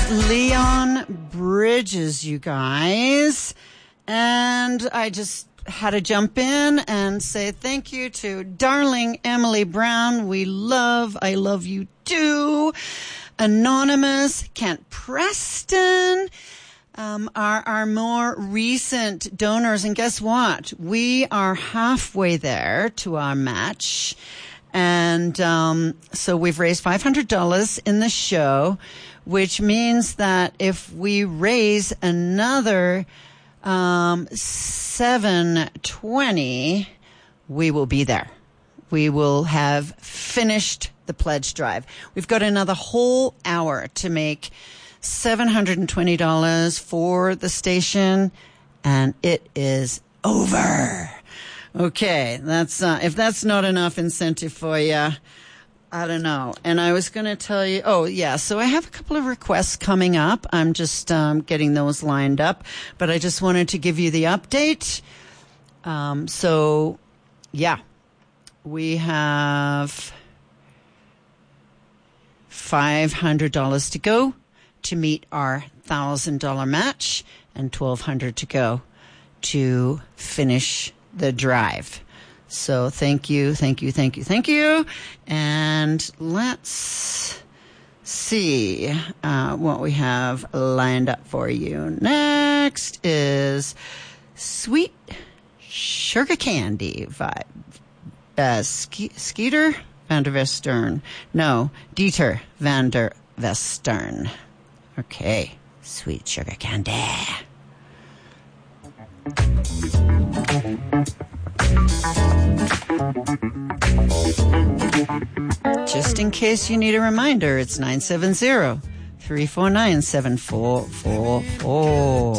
Leon Bridges, you guys. And I just had to jump in and say thank you to darling Emily Brown. I love you too. Anonymous, Kent Preston, our more recent donors. And guess what? We are halfway there to our match. And so we've raised $500 in the show, which means that if we raise another $720, we will be there. We will have finished the pledge drive. We've got another whole hour to make $720 for the station, and it is over. Okay, that's if that's not enough incentive for you, I don't know. And I was going to tell you, so I have a couple of requests coming up. I'm just getting those lined up, but I just wanted to give you the update. We have $500 to go to meet our $1,000 match and $1,200 to go to finish the drive. So thank you. And let's see what we have lined up for you. Next is Sweet Sugar Candy vibe. Skeeter van der Western. No, Dieter van der Western. Okay, Sweet Sugar Candy. Just in case you need a reminder, it's 970-349-7444.